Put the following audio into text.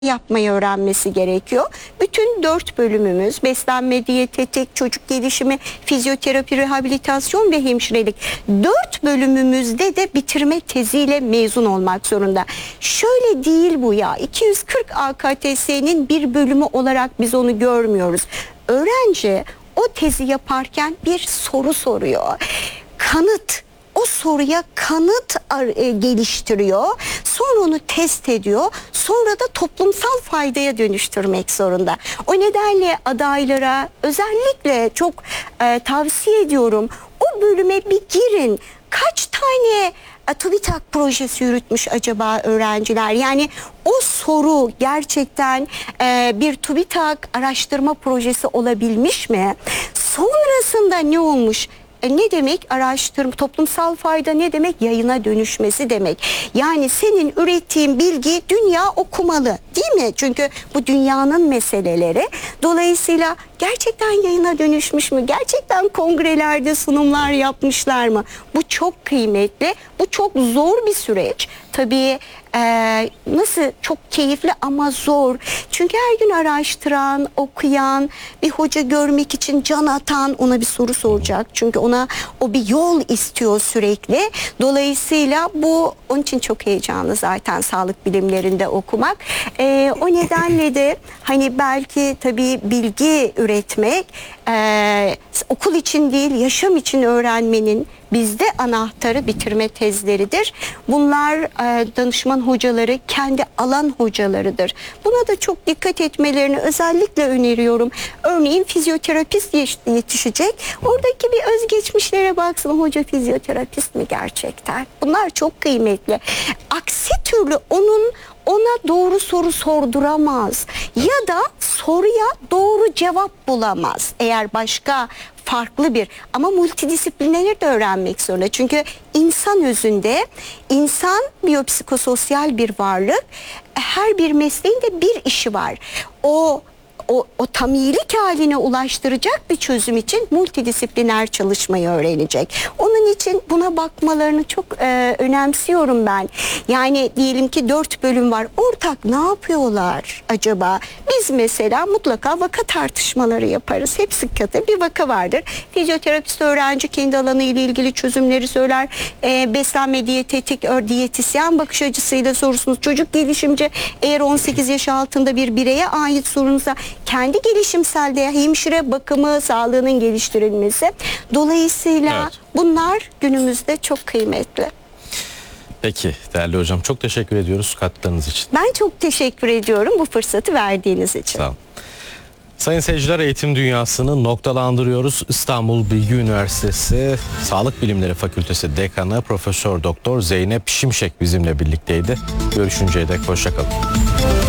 yapmayı öğrenmesi gerekiyor. Bütün 4 bölümümüz beslenme, diyetetik, çocuk gelişimi, fizyoterapi, rehabilitasyon ve hemşirelik. 4 bölümümüzde de bitirme teziyle mezun olmak zorunda. Şöyle değil bu ya. 240 AKTS'nin bir bölümü olarak biz onu görmüyoruz. Öğrenci o tezi yaparken bir soru soruyor. O soruya kanıt geliştiriyor. Sonra onu test ediyor. Sonra da toplumsal faydaya dönüştürmek zorunda. O nedenle adaylara özellikle çok tavsiye ediyorum. O bölüme bir girin. Kaç tane TÜBİTAK projesi yürütmüş acaba öğrenciler? Yani o soru gerçekten bir TÜBİTAK araştırma projesi olabilmiş mi? Sonrasında ne olmuş? Ne demek araştırma, toplumsal fayda ne demek? Yayına dönüşmesi demek. Yani senin ürettiğin bilgi dünya okumalı, değil mi? Çünkü bu dünyanın meseleleri. Dolayısıyla gerçekten yayına dönüşmüş mü? Gerçekten kongrelerde sunumlar yapmışlar mı? Bu çok kıymetli. Bu çok zor bir süreç. Tabii nasıl çok keyifli ama zor. Çünkü her gün araştıran, okuyan, bir hoca görmek için can atan ona bir soru soracak. Çünkü ona o bir yol istiyor sürekli. Dolayısıyla bu onun için çok heyecanlı zaten sağlık bilimlerinde okumak. O nedenle de hani belki tabii bilgi üretmek okul için değil yaşam için öğrenmenin bizde anahtarı bitirme tezleridir. Bunlar danışman hocaları kendi alan hocalarıdır. Buna da çok dikkat etmelerini özellikle öneriyorum. Örneğin fizyoterapist yetişecek. Oradaki bir özgeçmişlere baksın. Hoca fizyoterapist mi gerçekten? Bunlar çok kıymetli. Aksi türlü ona doğru soru sorduramaz ya da soruya doğru cevap bulamaz. Eğer başka farklı bir ama multidisipliner de öğrenmek zorunda. Çünkü insan özünde insan biyopsikososyal bir varlık. Her bir mesleğin de bir işi var. O tam iyilik haline ulaştıracak bir çözüm için multidisipliner çalışmayı öğrenecek. Onun için buna bakmalarını çok önemsiyorum ben. Yani diyelim ki 4 bölüm var. Ortak ne yapıyorlar acaba? Biz mesela mutlaka vaka tartışmaları yaparız. Hepsi katı bir vaka vardır. Fizyoterapist öğrenci kendi alanı ile ilgili çözümleri söyler. Beslenme diyetetik diyetisyen bakış açısıyla sorursunuz. Çocuk gelişimci eğer 18 yaş altında bir bireye ait sorunsa kendi gelişimselde hemşire bakımı, sağlığının geliştirilmesi. Dolayısıyla evet, bunlar günümüzde çok kıymetli. Peki değerli hocam, çok teşekkür ediyoruz katkılarınız için. Ben çok teşekkür ediyorum bu fırsatı verdiğiniz için. Sağ olun. Sayın seyirciler, eğitim dünyasını noktalandırıyoruz. İstanbul Bilgi Üniversitesi Sağlık Bilimleri Fakültesi Dekanı Profesör Doktor Zeynep Şimşek bizimle birlikteydi. Görüşünceye dek hoşça kalın.